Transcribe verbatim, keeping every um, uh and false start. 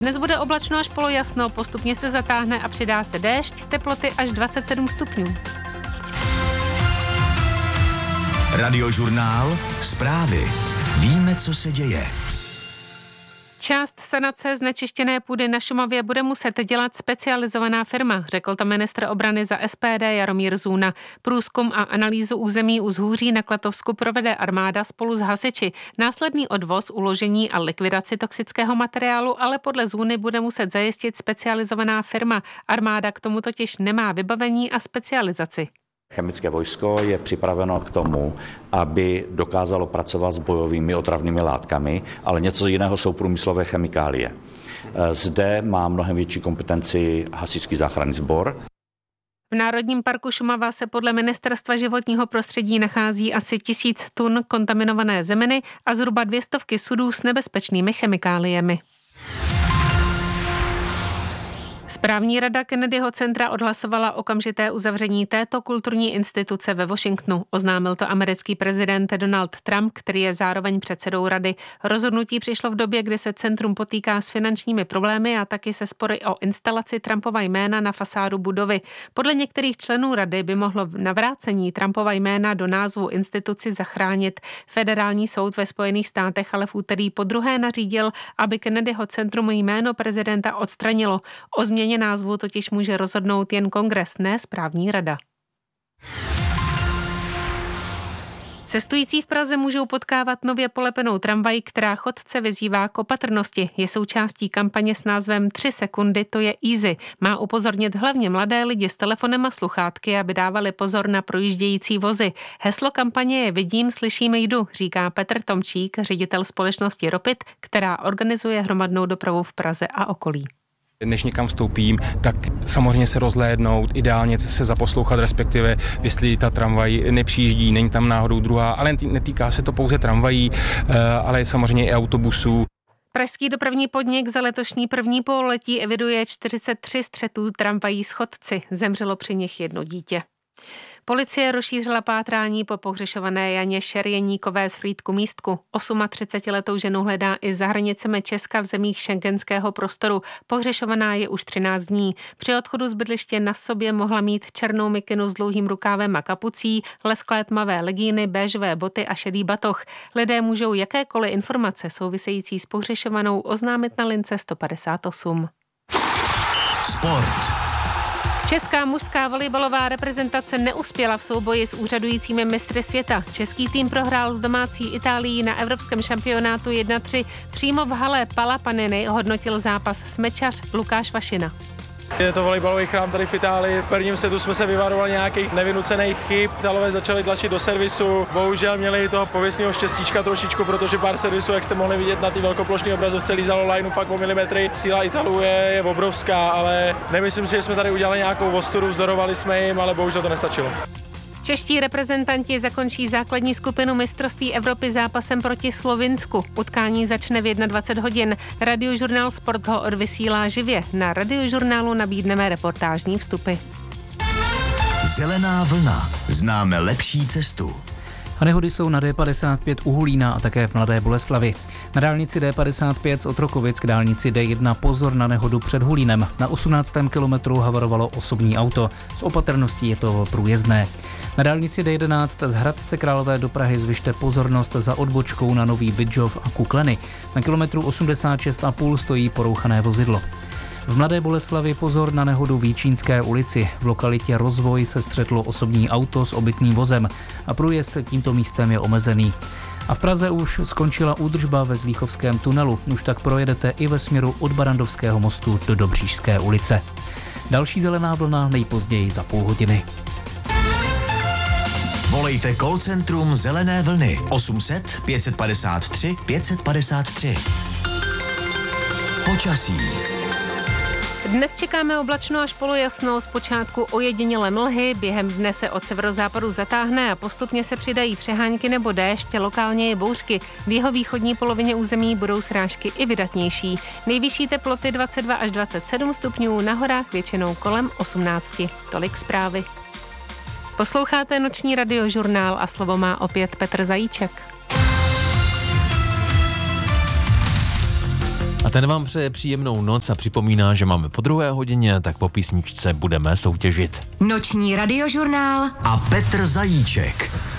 Dnes bude oblačno až polojasno, postupně se zatáhne a přidá se déšť, teploty až dvacet sedm stupňů. Radiožurnál, zprávy. Víme, co se děje. Část sanace znečištěné půdy na Šumavě bude muset dělat specializovaná firma, řekl to ministr obrany za S P D Jaromír Zůna. Průzkum a analýzu území u Zhůří na Klatovsku provede armáda spolu s hasiči. Následný odvoz, uložení a likvidaci toxického materiálu ale podle Zůny bude muset zajistit specializovaná firma. Armáda k tomu totiž nemá vybavení a specializaci. Chemické vojsko je připraveno k tomu, aby dokázalo pracovat s bojovými otravnými látkami, ale něco jiného jsou průmyslové chemikálie. Zde má mnohem větší kompetenci hasičský záchranný sbor. V Národním parku Šumava se podle Ministerstva životního prostředí nachází asi tisíc tun kontaminované zeminy a zhruba dvě stovky sudů s nebezpečnými chemikáliemi. Správní rada Kennedyho centra odhlasovala okamžité uzavření této kulturní instituce ve Washingtonu. Oznámil to americký prezident Donald Trump, který je zároveň předsedou rady. Rozhodnutí přišlo v době, kdy se centrum potýká s finančními problémy a taky se spory o instalaci Trumpova jména na fasádu budovy. Podle některých členů rady by mohlo navrácení Trumpova jména do názvu instituci zachránit. Federální soud ve Spojených státech ale v úterý podruhé nařídil, aby Kennedyho centrum jméno prezidenta odstranilo. O změně názvu totiž může rozhodnout jen kongres, ne správní rada. Cestující v Praze můžou potkávat nově polepenou tramvaj, která chodce vyzývá k opatrnosti. Je součástí kampaně s názvem Tři sekundy, to je easy. Má upozornit hlavně mladé lidi s telefonem a sluchátky, aby dávali pozor na projíždějící vozy. Heslo kampaně je Vidím, slyším, jdu, říká Petr Tomčík, ředitel společnosti Ropit, která organizuje hromadnou dopravu v Praze a okolí. Než někam vstoupím, tak samozřejmě se rozhlédnout, ideálně se zaposlouchat, respektive jestli ta tramvaj nepřijíždí, není tam náhodou druhá, ale netýká se to pouze tramvají, ale samozřejmě i autobusů. Pražský dopravní podnik za letošní první pololetí eviduje čtyřicet tři střetů tramvají s chodci. Zemřelo při nich jedno dítě. Policie rozšířila pátrání po pohřešované Janě Šerjeníkové z Frýdku Místku. třicetiosmiletou ženu hledá i za hranicemi Česka v zemích schengenského prostoru. Pohřešovaná je už třináct dní. Při odchodu z bydliště na sobě mohla mít černou mikinu s dlouhým rukávem a kapucí, lesklé tmavé legíny, béžové boty a šedý batoh. Lidé můžou jakékoliv informace související s pohřešovanou oznámit na lince sto padesát osm. Sport. Česká mužská volejbalová reprezentace neuspěla v souboji s úřadujícími mistry světa. Český tým prohrál s domácí Itálií na evropském šampionátu jedna tři. Přímo v hale Pala Paniny hodnotil zápas smečař Lukáš Vašina. Je to volejbalový chrám tady v Itálii. V prvním setu jsme se vyvarovali nějakých nevynucených chyb. Italové začali tlačit do servisu. Bohužel měli toho pověstného štěstíčka trošičku, protože pár servisů, jak jste mohli vidět na té velkoplošné obrazovce, lízalo lineu fakt o milimetry. Síla Italů je, je obrovská, ale nemyslím si, že jsme tady udělali nějakou ostudu, vzdorovali jsme jim, ale bohužel to nestačilo. Čeští reprezentanti zakončí základní skupinu mistrovství Evropy zápasem proti Slovinsku. Utkání začne v dvacet jedna hodin. Radiožurnál Sport ho odvysílá živě. Na Radiožurnálu nabídneme reportážní vstupy. Zelená vlna. Známe lepší cestu. A nehody jsou na D padesát pět u Hulína a také v Mladé Boleslavi. Na dálnici D padesát pět z Otrokovic k dálnici D jedna pozor na nehodu před Hulínem. Na osmnáctém kilometru havarovalo osobní auto. S opatrností je to průjezdné. Na dálnici D jedenáct z Hradce Králové do Prahy zvyšte pozornost za odbočkou na Nový Bydžov a Kukleny. Na kilometru osmdesát šest a půl stojí porouchané vozidlo. V Mladé Boleslavi pozor na nehodu v Jíčínské ulici. V lokalitě Rozvoj se střetlo osobní auto s obytným vozem a průjezd tímto místem je omezený. A v Praze už skončila údržba ve Zlíchovském tunelu. Už tak projedete i ve směru od Barandovského mostu do Dobříšské ulice. Další zelená vlna nejpozději za půl hodiny. Volejte call centrum Zelené vlny osm set pět padesát tři pět padesát tři. Počasí. Dnes čekáme oblačno až polojasno, zpočátku ojedinělé mlhy, během dne se od severozápadu zatáhne a postupně se přidají přehánky nebo déšť, lokálně je bouřky. V jihovýchodní polovině území budou srážky i vydatnější. Nejvyšší teploty dvacet dva až dvacet sedm stupňů, na horách většinou kolem osmnáct. Tolik zprávy. Posloucháte noční radiožurnál a slovo má opět Petr Zajíček. A ten vám přeje příjemnou noc a připomíná, že máme po druhé hodině, tak po písničce budeme soutěžit. Noční radiožurnál a Petr Zajíček.